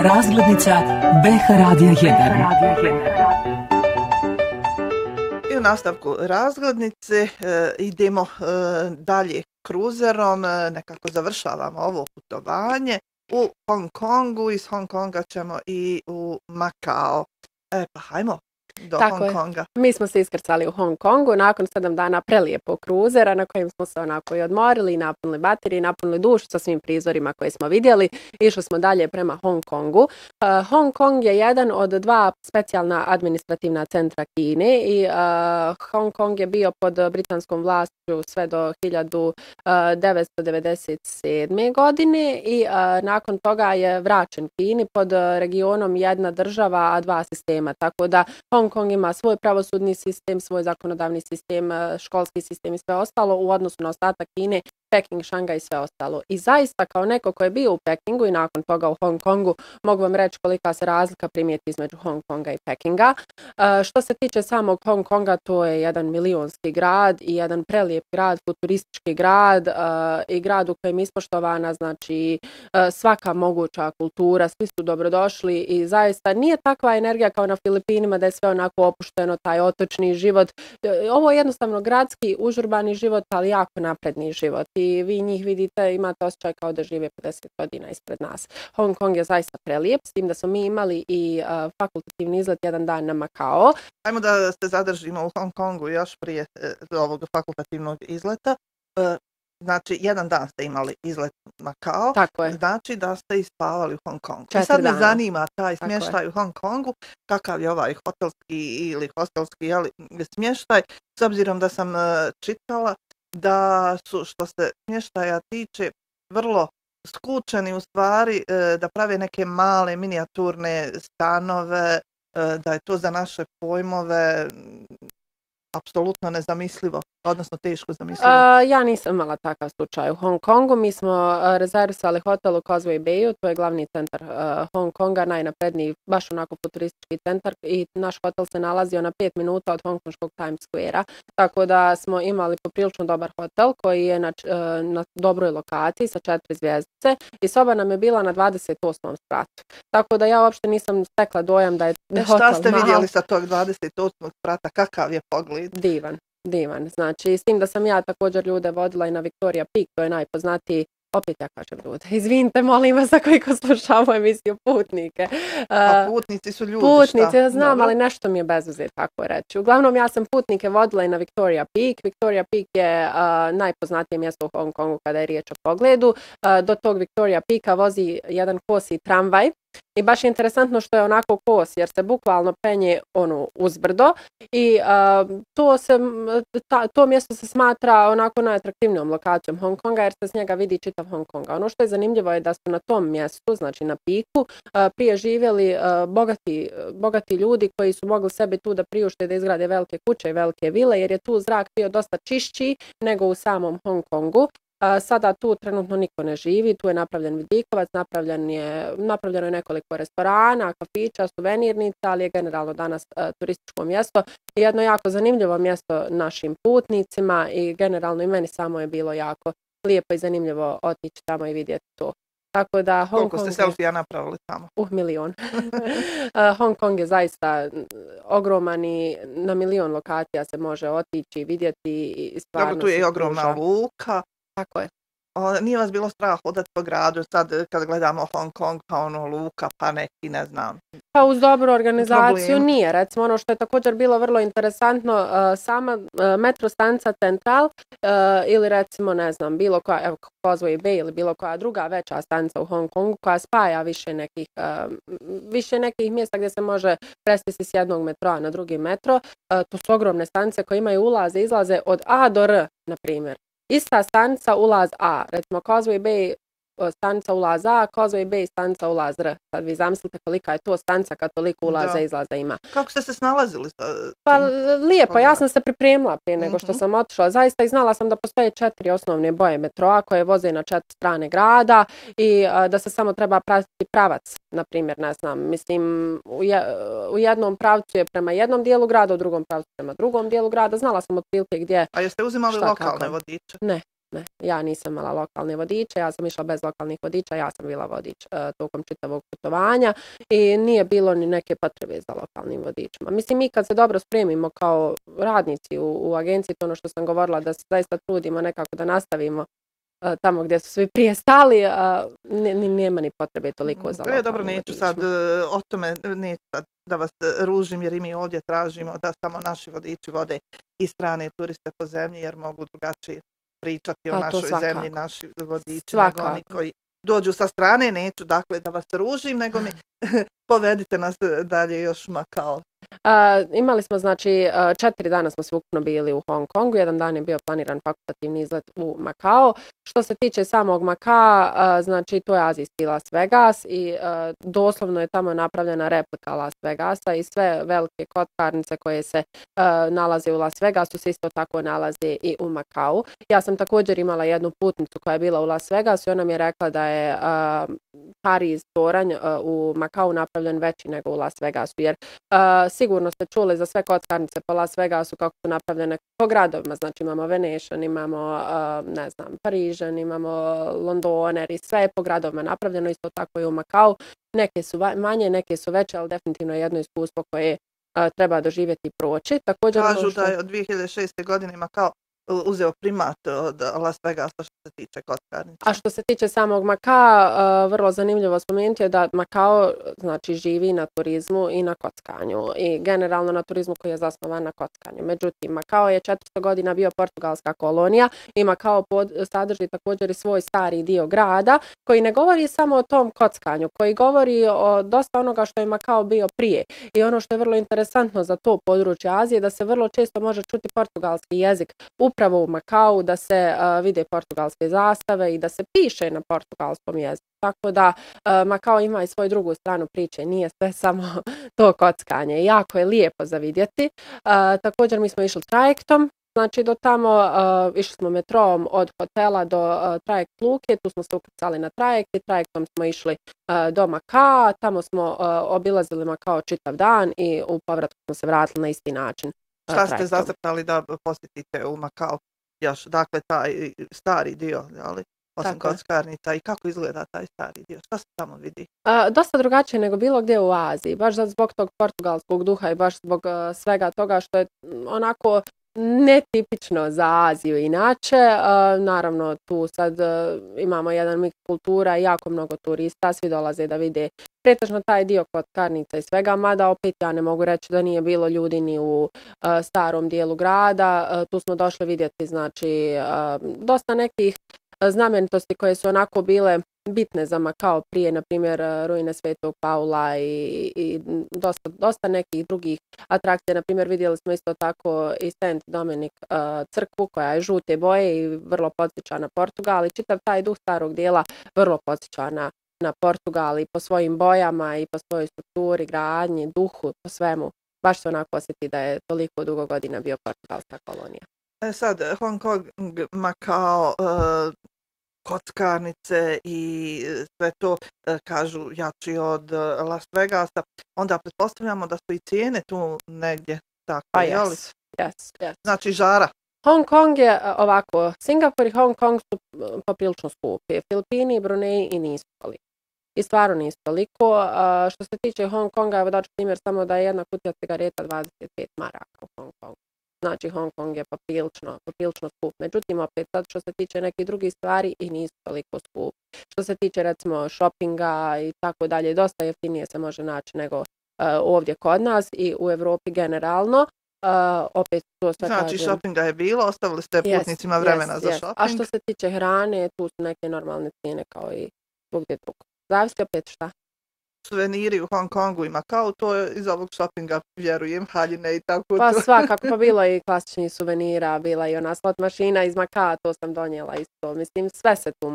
Razglednica BH Radija 1. I u nastavku razglednice idemo dalje kruzerom, nekako završavamo ovo putovanje u Hong Kongu. Iz Hong Konga ćemo i u Makao. Pa hajmo do Hong Konga. Mi smo se iskrcali u Hong Kongu nakon 7 dana prelijepog kruzera na kojem smo se onako i odmorili, napunili baterije, napunili dušu sa svim prizorima koje smo vidjeli. Išli smo dalje prema Hong Kongu. Hong Kong je jedan od 2 specijalna administrativna centra Kine i Hong Kong je bio pod britanskom vlašću sve do 1997. godine i nakon toga je vraćen Kini pod regionom jedna država, a 2 sistema. Tako da Hong Kong ima svoj pravosudni sistem, svoj zakonodavni sistem, školski sistem i sve ostalo u odnosu na ostatak Kine, Peking, Šangaj i sve ostalo. I zaista kao neko ko je bio u Pekingu i nakon toga u Hong Kongu mogu vam reći kolika se razlika primijeti između Hong Konga i Pekinga. Što se tiče samog Hong Konga, to je jedan milionski grad i jedan prelijep grad, futuristički grad i grad u kojem je ispoštovana znači svaka moguća kultura, svi su dobrodošli i zaista nije takva energija kao na Filipinima da je sve onako opušteno, taj otočni život. Ovo je jednostavno gradski, užurbani život, ali jako napredni život. I vi njih vidite, imate osjećaj kao da žive 50 godina ispred nas. Hong Kong je zaista prelijep, s tim da smo mi imali i fakultativni izlet jedan dan na Makao. Ajmo da se zadržimo u Hong Kongu još prije ovog fakultativnog izleta. Znači, jedan dan ste imali izlet na Makao. Tako je. Znači da ste ispavali u Hong Kongu. 4 I sad me dana. zanima taj smještaj u Hong Kongu, kakav je ovaj hotelski ili hostelski smještaj, s obzirom da sam čitala da su, što se smještaja tiče, vrlo skučeni u stvari, da prave neke male minijaturne stanove, da je to za naše pojmove apsolutno nezamislivo, odnosno teško zamislivo. Ja nisam imala takav slučaj u Hong Kongu. Mi smo rezervisali hotel u Causeway Bayu, to je glavni centar Hong Konga, najnapredniji, baš onako futuristički centar i naš hotel se nalazio na 5 minuta od hongkonškog Times Square-a, tako da smo imali poprilično dobar hotel koji je na dobroj lokaciji sa 4 zvjezdice i soba nam je bila na 28. spratu. Tako da ja uopšte nisam stekla dojam da je hotel Šta ste vidjeli sa tog 28. sprata, kakav je pogled? Divan. Znači, s tim da sam ja također ljude vodila i na Victoria Peak, to je najpoznatiji, opet ja kažem ljude, izvinite, molim vas ako iko slušamo emisiju putnike. A putnici su ljudi, putnici, ja znam, Dobro. ali nešto mi je bezuzet, tako reći. Uglavnom, ja sam putnike vodila i na Victoria Peak. Victoria Peak je najpoznatije mjesto u Hong Kongu kada je riječ o pogledu. Do tog Victoria Peaka vozi jedan kosi tramvaj. I baš je interesantno što je onako kos, jer se bukvalno penje uzbrdo i to mjesto se smatra onako najatraktivnijom lokacijom Hong Konga jer se s njega vidi čitav Hong Konga. Ono što je zanimljivo je da su na tom mjestu, znači na Piku, prije živjeli bogati ljudi koji su mogli sebi tu da priušte da izgrade velike kuće i velike vile jer je tu zrak bio dosta čišći nego u samom Hong Kongu. Sada tu trenutno niko ne živi, tu je napravljen vidikovac, napravljeno je nekoliko restorana, kafića, suvenirnica, ali je generalno danas turističko mjesto i jedno jako zanimljivo mjesto našim putnicima i generalno i meni samo je bilo jako lijepo i zanimljivo otići tamo i vidjeti to. Tako da Koliko ste selfija napravili tamo? Milion. Hong Kong je zaista ogroman i na milion lokacija se može otići i vidjeti i stvarno. Dobro, tu je i ogromna luka. Tako je. Nije vas bilo strah hodati po gradu sad kad gledamo Hong Kong pa luka pa neki ne znam. Pa uz dobru organizaciju nije. Recimo ono što je također bilo vrlo interesantno, sama metro stanica Central ili recimo ne znam bilo koja Causeway Bay ili bilo koja druga veća stanica u Hong Kongu koja spaja više nekih mjesta gdje se može prestati s jednog metroa na drugi metro. To su ogromne stanice koje imaju ulaze i izlaze od A do R, na primjer. Ista stanica ulaz A, recimo Causeway Bay stanica ulaz A, Causeway Bay stanica ulaz R. Sad vi zamislite kolika je to stanica kad toliko ulaza i izlaza ima. Kako ste se snalazili? Pa lijepo, ja sam se pripremila prije nego što sam otišla. Zaista i znala sam da postoje 4 osnovne boje metroa koje voze na 4 strane grada i da se samo treba pratiti pravac. Na primjer, ne znam, mislim u jednom pravcu je prema jednom dijelu grada, u drugom pravcu prema drugom dijelu grada. Znala sam otprilike gdje. A jeste uzimali lokalne vodiče? Ne. Ne, ja nisam imala lokalne vodiče, ja sam išla bez lokalnih vodiča, ja sam bila vodič tokom čitavog putovanja i nije bilo ni neke potrebe za lokalnim vodičima. Mislim, mi kad se dobro spremimo kao radnici u agenciji, to ono što sam govorila, da se zaista trudimo nekako da nastavimo tamo gdje su svi prije stali, nema ni potrebe toliko za lokalnim Dobro, neću sad o tome, neću sad da vas ružim jer i mi ovdje tražimo da samo naši vodiči vode i strane turiste po zemlji jer mogu drugačije pričati o našoj zemlji, naši vodiči, nego oni koji dođu sa strane. Neću dakle da vas ružim, nego mi povedite nas dalje još Makao. Imali smo, znači, 4 dana smo sveukupno bili u Hong Kongu, jedan dan je bio planiran fakultativni izlet u Makao. Što se tiče samog Makaa, znači to je azijski Las Vegas i doslovno je tamo napravljena replika Las Vegasa i sve velike kockarnice koje se nalaze u Las Vegasu se isto tako nalaze i u Makau. Ja sam također imala jednu putnicu koja je bila u Las Vegasu i ona mi je rekla da je Pariz toranj u Makau napravljen veći nego u Las Vegasu, jer sigurno ste čuli za sve kockarnice po Las Vegasu kako su napravljene po gradovima, znači imamo Venetian, imamo ne znam, Parižan, imamo Londoner i sve je po gradovima napravljeno, isto tako i u Makau. Neke su manje, neke su veće, ali definitivno je jedno iskustvo koje treba doživjeti i proći. Također, kažu da je od 2006. godine Makao uzeo primat od Las Vegasa što se tiče kockarnice. A što se tiče samog Makaa, vrlo zanimljivo spomenuti je da Makao znači živi na turizmu i na kockanju i generalno na turizmu koji je zasnovan na kockanju. Međutim, Makao je 400 godina bio portugalska kolonija i Makao sadrži također i svoj stari dio grada koji ne govori samo o tom kockanju, koji govori o dosta onoga što je Makao bio prije. I ono što je vrlo interesantno za to područje Azije da se vrlo često može čuti portugalski jezik upravo u Makau, da se vide portugalske zastave i da se piše na portugalskom jeziku. Tako da Makao ima i svoju drugu stranu priče, nije sve samo to kockanje. Jako je lijepo za vidjeti. Također mi smo išli trajektom, znači do tamo išli smo metrom od hotela do trajekt luke, tu smo se ukrcali na trajekt i trajektom smo išli do Makaa, tamo smo obilazili Makao čitav dan i u povratku smo se vratili na isti način. Šta ste zacrtali da posjetite u Makao još, dakle taj stari dio, ali osim kockarnica i kako izgleda taj stari dio, šta se tamo vidi? Dosta drugačije nego bilo gdje u Aziji, baš zbog tog portugalskog duha i baš zbog svega toga što je onako netipično za Aziju inače. Naravno tu sad imamo jedan mix kultura i jako mnogo turista, svi dolaze da vide pretežno taj dio kockarnica i svega, mada opet ja ne mogu reći da nije bilo ljudi ni u starom dijelu grada. Tu smo došli vidjeti znači dosta nekih znamenitosti koje su onako bile bitne za Makao prije, na primjer ruine Svetog Paula i dosta nekih drugih atrakcija. Na primjer vidjeli smo isto tako i St. Dominik crkvu koja je žute boje i vrlo podsjeća na Portugal i čitav taj duh starog dijela vrlo podsjeća na Portugal i po svojim bojama i po svojoj strukturi, gradnji, duhu, po svemu. Baš se onako osjeti da je toliko dugo godina bio portugalska kolonija. Sad, Hong Kong, Makao, kockarnice i sve to kažu jači od Las Vegasa, onda pretpostavljamo da su i cijene tu negdje tako, yes. Znači žara. Hong Kong je ovako, Singapur i Hong Kong su poprilično skupi, Filipini, Brunei i nisu toliko. I stvarno nisu toliko. Što se tiče Hong Konga, evo daću primjer samo da je jedna kutija cigareta 25 maraka u Hong Kongu. Znači Hong Kong je poprilično skup. Međutim, opet sad što se tiče nekih drugih stvari i nisu toliko skup. Što se tiče recimo shoppinga i tako dalje, dosta jeftinije se može naći nego ovdje kod nas i u Evropi generalno. Opet to sve znači kažem. Shoppinga je bilo, ostavili ste putnicima vremena za shopping. A što se tiče hrane, tu su neke normalne cijene kao i svugdje drugo. Zavisi opet šta. Suveniri u Hong Kongu i Makao, to je iz ovog shoppinga, vjerujem, haljine i tako. Pa svakako, pa bilo je i klasičnih suvenira, bila i ona slot mašina iz Makaa, to sam donijela isto. Mislim, sve se tu